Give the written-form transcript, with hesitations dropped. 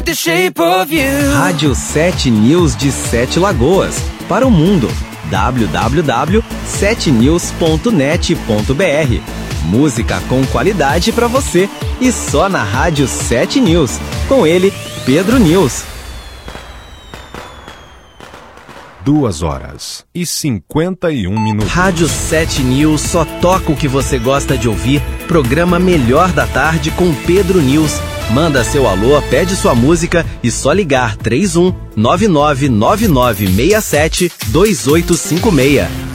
The shape of you. Rádio 7 News de 7 Lagoas, para o mundo. www.7news.net.br. Música com qualidade para você e só na Rádio 7 News. Com ele, Pedro News. 2h51. Rádio 7 News só toca o que você gosta de ouvir. Programa Melhor da Tarde com Pedro News. Manda seu alô, pede sua música e só ligar 31 999967 2856.